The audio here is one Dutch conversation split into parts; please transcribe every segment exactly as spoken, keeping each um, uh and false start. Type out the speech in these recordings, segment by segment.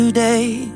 Today.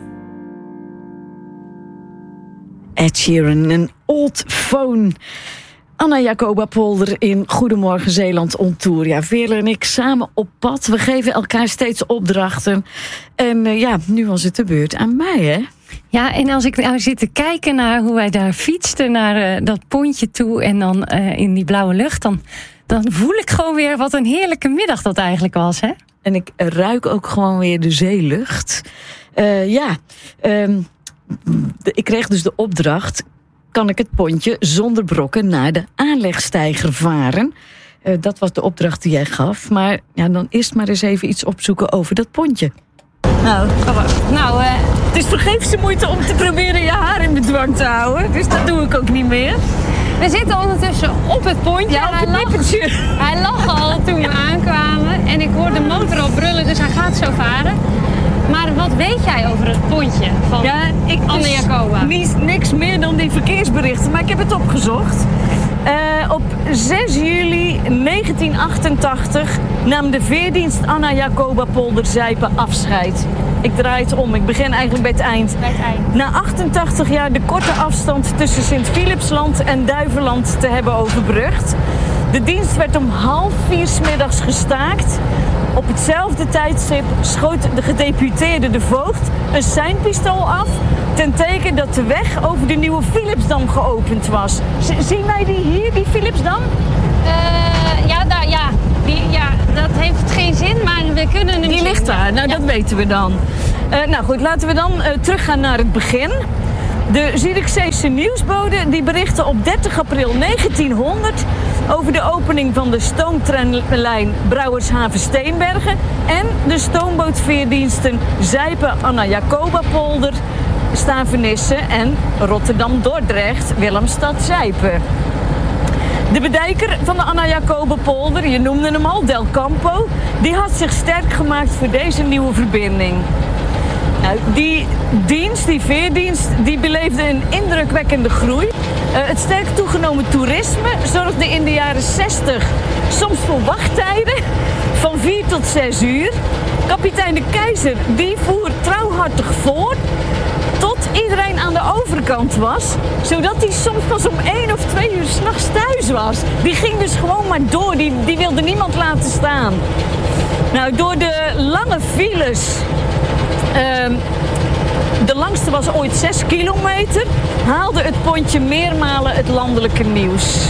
Ed Sheeran, een old phone. Anna Jacoba Polder in Goedemorgen Zeeland on Tour. Ja, Veerle en ik samen op pad. We geven elkaar steeds opdrachten. En uh, ja, nu was het de beurt aan mij, hè? Ja, en als ik nou zit te kijken naar hoe wij daar fietsten... naar uh, dat pontje toe en dan uh, in die blauwe lucht... Dan, dan voel ik gewoon weer wat een heerlijke middag dat eigenlijk was, hè? En ik ruik ook gewoon weer de zeelucht. Uh, ja, um, de, ik kreeg dus de opdracht... kan ik het pontje zonder brokken naar de aanlegsteiger varen? Uh, dat was de opdracht die jij gaf. Maar ja, dan eerst maar eens even iets opzoeken over dat pontje. Nou, nou uh, het is vergeefse moeite om te proberen je haar in bedwang te houden. Dus dat doe ik ook niet meer. We zitten ondertussen op het pontje. Ja, op het nippertje. Hij lag al toen we aankwamen. En ik hoor de motor al brullen, dus hij gaat zo varen. Maar wat weet jij over het pontje van ja, ik Anna Jacoba? Niet, niks meer dan die verkeersberichten, maar ik heb het opgezocht. Uh, op zes juli negentien achtentachtig nam de veerdienst Anna Jacoba Polder Zijpe afscheid. Ik draai het om, ik begin eigenlijk bij het eind. Bij het eind. Na achtentachtig jaar de korte afstand tussen Sint-Philipsland en Duiveland te hebben overbrugd. De dienst werd om half vier 's middags gestaakt. Op hetzelfde tijdstip schoot de gedeputeerde de voogd een seinpistool af... ten teken dat de weg over de nieuwe Philipsdam geopend was. Z- zien wij die hier, die Philipsdam? Uh, ja, daar, ja. Die, ja, dat heeft geen zin, maar we kunnen hem Die zien. ligt daar, nou ja. Dat weten we dan. Uh, nou goed, laten we dan uh, teruggaan naar het begin. De Zierikzeese nieuwsbode die berichtte op dertig april negentienhonderd... over de opening van de stoomtrenlijn Brouwershaven-Steenbergen... en de stoombootveerdiensten Zijpe, Anna Jacoba Polder, Stavenisse en Rotterdam-Dordrecht, Willemstad-Zijpe. De bedijker van de Anna Jacoba Polder, je noemde hem al, Del Campo... die had zich sterk gemaakt voor deze nieuwe verbinding. Nou, die dienst, die veerdienst, die beleefde een indrukwekkende groei. Uh, het sterk toegenomen toerisme zorgde in de jaren zestig soms voor wachttijden van vier tot zes uur. Kapitein de Keizer die voer trouwhartig voor tot iedereen aan de overkant was, zodat hij soms pas om één of twee uur 's nachts thuis was. Die ging dus gewoon maar door, die, die wilde niemand laten staan. Nou, door de lange files... Uh, de langste was ooit zes kilometer, haalde het pontje meermalen het landelijke nieuws.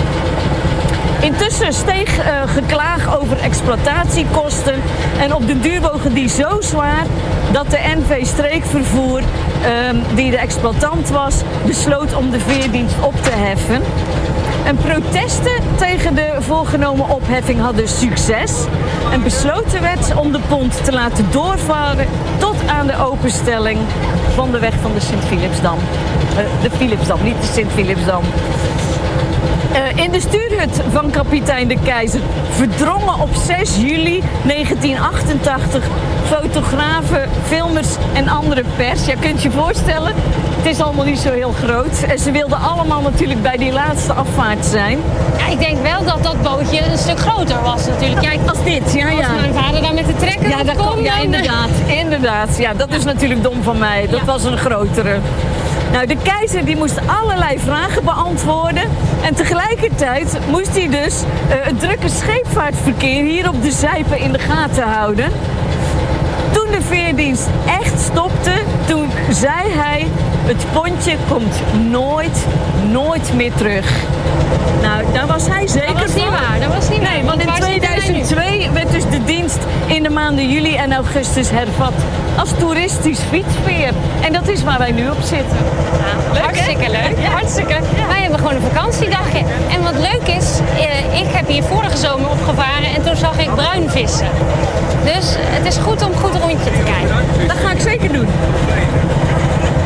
Intussen steeg uh, geklaag over exploitatiekosten en op den duur wogen die zo zwaar dat de N V Streekvervoer, uh, die de exploitant was, besloot om de veerdienst op te heffen. En protesten tegen de voorgenomen opheffing hadden succes. En besloten werd om de pont te laten doorvaren tot aan de openstelling van de weg van de Sint-Philipsdam. Uh, de Philipsdam, niet de Sint-Philipsdam. Uh, in de stuurhut van kapitein de Keizer verdrongen op zes juli negentien achtentachtig fotografen, filmers en andere pers. Je kunt je voorstellen, het is allemaal niet zo heel groot. En ze wilden allemaal natuurlijk bij die laatste afvaart zijn. Ja, ik denk wel dat dat bootje een stuk groter was natuurlijk. Ja, als dit, ja, ja. Als mijn vader daar met de trekker ja, dat kon, kon, ja, inderdaad, inderdaad. Ja, dat is natuurlijk dom van mij. Dat ja. was een grotere. Nou, de Keizer die moest allerlei vragen beantwoorden. En tegelijkertijd moest hij dus uh, het drukke scheepvaartverkeer hier op de Zijpe in de gaten houden. Toen de veerdienst echt stopte, toen zei hij: het pontje komt nooit, nooit meer terug. Nou, daar was hij zeker van. Dat was niet waar, dat was niet waar. Nee, want in tweeduizend twee werd dus de dienst in de maanden juli en augustus hervat als toeristisch fietsveer. En dat is waar wij nu op zitten. Ja, leuk, hartstikke hè? leuk. Ja. Hartstikke. Wij hebben gewoon een vakantiedagje. En wat leuk is, eh, ik heb hier vorige zomer opgevaren en toen zag ik bruinvissen. Dus het is goed om goed een rondje te kijken. Dat ga ik zeker doen.